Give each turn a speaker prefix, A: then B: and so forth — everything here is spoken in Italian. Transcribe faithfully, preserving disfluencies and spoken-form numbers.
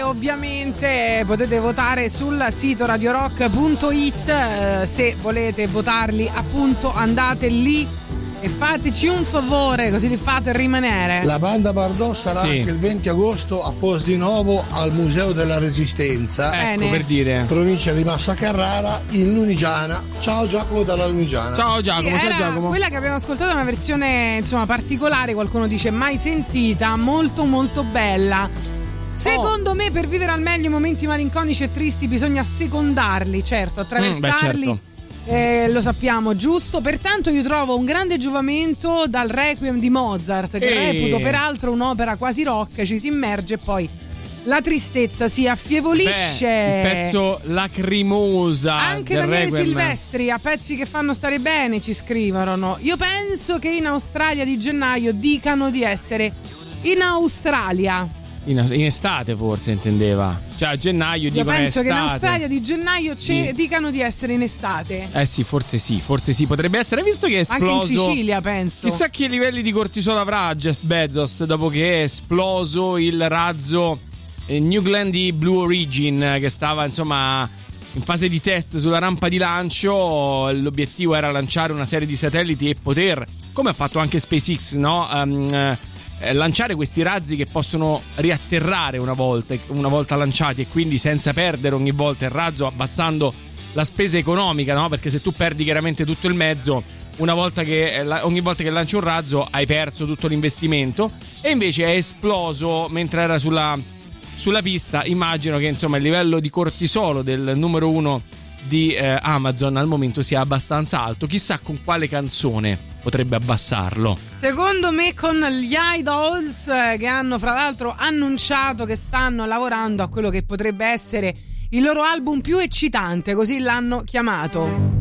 A: ovviamente potete votare sul sito radio rock punto it. Eh, se volete votarli, appunto, andate lì e fateci un favore, così li fate rimanere.
B: La banda Bardot sarà
C: Sì.
B: anche il venti agosto a Fosdinovo al Museo della Resistenza,
C: Ecco,
A: Bene.
C: per dire.
B: provincia di Massa Carrara, in Lunigiana. Ciao Giacomo dalla Lunigiana.
C: Ciao Giacomo,
A: Sì,
C: ciao
A: era
C: Giacomo.
A: quella che abbiamo ascoltato è una versione, insomma, particolare, qualcuno dice mai sentita, molto molto bella. Secondo me, per vivere al meglio i momenti malinconici e tristi bisogna secondarli, certo, attraversarli.
C: Mm, beh, certo.
A: Eh, lo sappiamo, giusto? Pertanto io trovo un grande giovamento dal Requiem di Mozart, che
C: E...
A: reputo peraltro un'opera quasi rock, ci si immerge e poi la tristezza si affievolisce.
C: Beh, il pezzo lacrimosa
A: Anche
C: del
A: Daniele
C: Requiem.
A: Silvestri a pezzi che fanno stare bene ci scrivono. Io penso che in Australia di gennaio dicano di essere in Australia.
C: In, in estate forse intendeva. Cioè a gennaio
A: Io
C: dicono
A: penso che in
C: estate.
A: Australia di gennaio ce-
C: Sì.
A: dicano di essere in estate.
C: Eh sì, forse sì, forse sì, potrebbe essere, visto che è esploso.
A: Anche in Sicilia, penso.
C: Chissà che livelli di cortisolo avrà Jeff Bezos dopo che è esploso il razzo eh, New Glenn di Blue Origin, che stava insomma in fase di test sulla rampa di lancio. L'obiettivo era lanciare una serie di satelliti e poter, come ha fatto anche SpaceX, no? Um, eh, lanciare questi razzi che possono riatterrare una volta, una volta lanciati, e quindi senza perdere ogni volta il razzo, abbassando la spesa economica, no? Perché se tu perdi chiaramente tutto il mezzo una volta che ogni volta che lanci un razzo hai perso tutto l'investimento, e invece è esploso mentre era sulla sulla pista. Immagino che insomma il livello di cortisolo del numero uno di eh, Amazon al momento sia abbastanza alto. Chissà con quale canzone potrebbe abbassarlo.
A: Secondo me con gli Idols, eh, che hanno fra l'altro annunciato che stanno lavorando a quello che potrebbe essere il loro album più eccitante, così l'hanno chiamato.